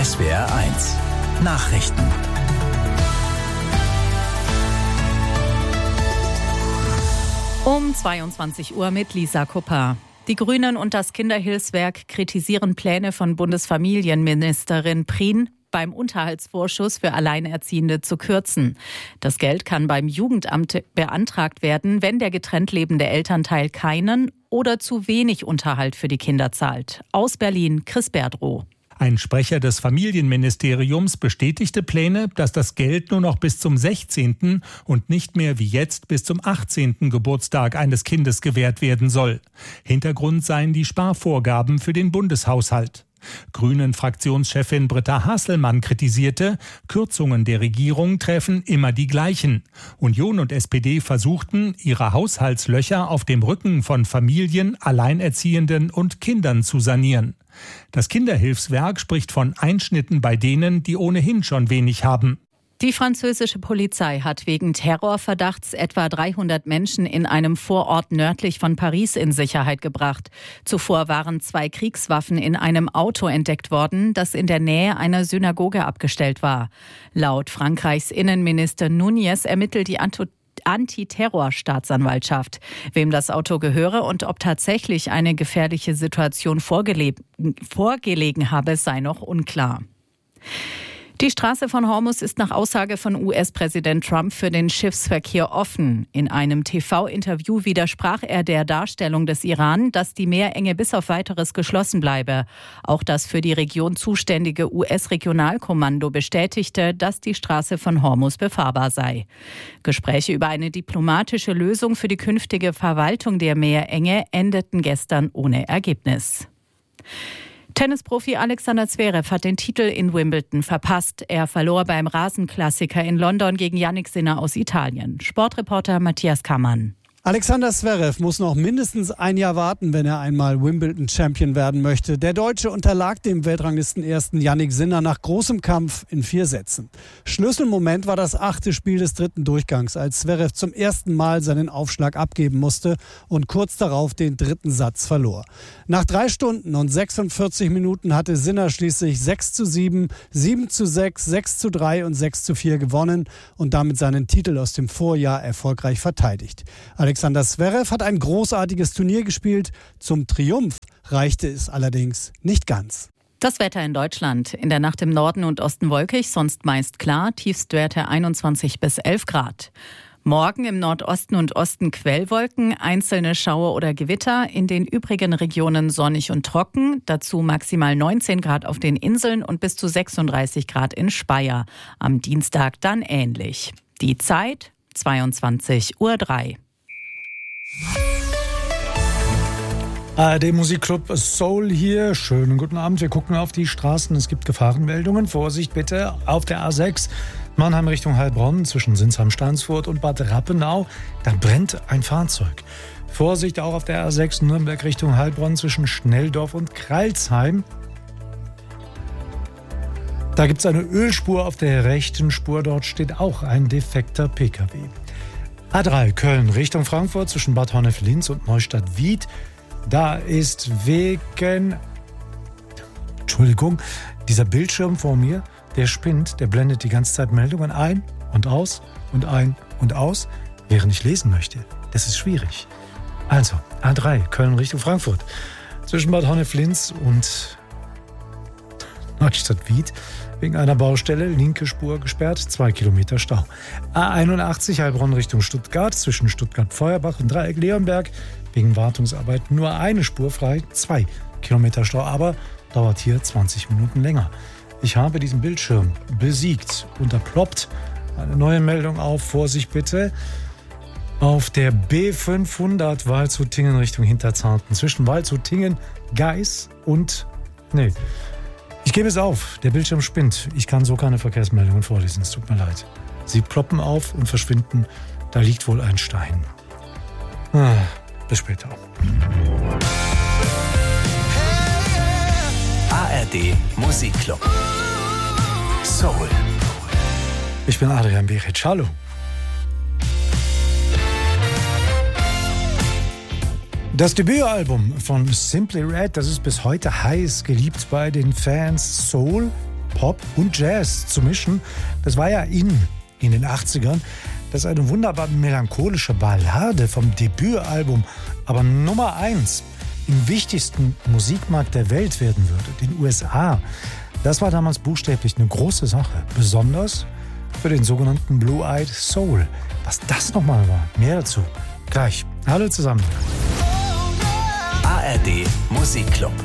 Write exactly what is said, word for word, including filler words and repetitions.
S W R eins Nachrichten. Um zweiundzwanzig Uhr mit Lisa Kupper. Die Grünen und das Kinderhilfswerk kritisieren Pläne von Bundesfamilienministerin Prien, beim Unterhaltsvorschuss für Alleinerziehende zu kürzen. Das Geld kann beim Jugendamt beantragt werden, wenn der getrennt lebende Elternteil keinen oder zu wenig Unterhalt für die Kinder zahlt. Aus Berlin, Chris Berdroh. Ein Sprecher des Familienministeriums bestätigte Pläne, dass das Geld nur noch bis zum sechzehnten und nicht mehr wie jetzt bis zum achtzehnten Geburtstag eines Kindes gewährt werden soll. Hintergrund seien die Sparvorgaben für den Bundeshaushalt. Grünen-Fraktionschefin Britta Hasselmann kritisierte, Kürzungen der Regierung treffen immer die gleichen. Union und S P D versuchten, ihre Haushaltslöcher auf dem Rücken von Familien, Alleinerziehenden und Kindern zu sanieren. Das Kinderhilfswerk spricht von Einschnitten bei denen, die ohnehin schon wenig haben. Die französische Polizei hat wegen Terrorverdachts etwa dreihundert Menschen in einem Vorort nördlich von Paris in Sicherheit gebracht. Zuvor waren zwei Kriegswaffen in einem Auto entdeckt worden, das in der Nähe einer Synagoge abgestellt war. Laut Frankreichs Innenminister Núñez ermittelt die Anto- Antiterrorstaatsanwaltschaft. Wem das Auto gehöre und ob tatsächlich eine gefährliche Situation vorgele- vorgelegen habe, sei noch unklar. Die Straße von Hormuz ist nach Aussage von U S-Präsident Trump für den Schiffsverkehr offen. In einem T V-Interview widersprach er der Darstellung des Iran, dass die Meerenge bis auf Weiteres geschlossen bleibe. Auch das für die Region zuständige U S-Regionalkommando bestätigte, dass die Straße von Hormuz befahrbar sei. Gespräche über eine diplomatische Lösung für die künftige Verwaltung der Meerenge endeten gestern ohne Ergebnis. Tennisprofi Alexander Zverev hat den Titel in Wimbledon verpasst. Er verlor beim Rasenklassiker in London gegen Jannik Sinner aus Italien. Sportreporter Matthias Kammann. Alexander Zverev muss noch mindestens ein Jahr warten, wenn er einmal Wimbledon-Champion werden möchte. Der Deutsche unterlag dem Weltranglistenersten Jannik Sinner nach großem Kampf in vier Sätzen. Schlüsselmoment war das achte Spiel des dritten Durchgangs, als Zverev zum ersten Mal seinen Aufschlag abgeben musste und kurz darauf den dritten Satz verlor. Nach drei Stunden und sechsundvierzig Minuten hatte Sinner schließlich sechs zu sieben, sieben zu sechs, sechs zu drei und sechs zu vier gewonnen und damit seinen Titel aus dem Vorjahr erfolgreich verteidigt. Alexander Zverev hat ein großartiges Turnier gespielt. Zum Triumph reichte es allerdings nicht ganz. Das Wetter in Deutschland. In der Nacht im Norden und Osten wolkig, sonst meist klar. Tiefstwerte einundzwanzig bis elf Grad. Morgen im Nordosten und Osten Quellwolken, einzelne Schauer oder Gewitter. In den übrigen Regionen sonnig und trocken. Dazu maximal neunzehn Grad auf den Inseln und bis zu sechsunddreißig Grad in Speyer. Am Dienstag dann ähnlich. Die Zeit zweiundzwanzig Uhr drei. A R D Musikclub Soul hier. Schönen guten Abend. Wir gucken auf die Straßen. Es gibt Gefahrenmeldungen. Vorsicht bitte auf der A sechs. Mannheim Richtung Heilbronn zwischen Sinsheim-Steinsfurt und Bad Rappenau. Da brennt ein Fahrzeug. Vorsicht auch auf der A sechs Nürnberg Richtung Heilbronn zwischen Schnelldorf und Kreilsheim. Da gibt es eine Ölspur auf der rechten Spur. Dort steht auch ein defekter P K W. A drei Köln Richtung Frankfurt zwischen Bad Honnef-Linz und Neustadt-Wied. Da ist wegen... Entschuldigung, dieser Bildschirm vor mir, der spinnt, der blendet die ganze Zeit Meldungen ein und aus und ein und aus, während ich lesen möchte. Das ist schwierig. Also, A drei Köln Richtung Frankfurt zwischen Bad Honnef-Linz und Neustadt-Wied. Wegen einer Baustelle, linke Spur gesperrt, zwei Kilometer Stau. A einundachtzig Heilbronn Richtung Stuttgart, zwischen Stuttgart-Feuerbach und Dreieck-Leonberg. Wegen Wartungsarbeit nur eine Spur frei, zwei Kilometer Stau, aber dauert hier zwanzig Minuten länger. Ich habe diesen Bildschirm besiegt und da ploppt eine neue Meldung auf. Vorsicht bitte. Auf der B fünfhundert Waldshut-Tingen Richtung Hinterzarten, zwischen Waldshut-Tingen, Geis und... Nee. Ich gebe es auf, der Bildschirm spinnt. Ich kann so keine Verkehrsmeldungen vorlesen, es tut mir leid. Sie ploppen auf und verschwinden. Da liegt wohl ein Stein. Ah, bis später. A R D Musikclub Soul. Ich bin Adrian Beric. Hallo. Das Debütalbum von Simply Red, das ist bis heute heiß geliebt bei den Fans. Soul Pop und Jazz zu mischen. Das war ja in, in den achtzigern. Das ist eine wunderbar melancholische Ballade vom Debütalbum, aber Nummer eins im wichtigsten Musikmarkt der Welt werden würde, den U S A. Das war damals buchstäblich eine große Sache, besonders für den sogenannten Blue-Eyed Soul. Was das nochmal war, mehr dazu gleich. Hallo zusammen. A R D Musikclub.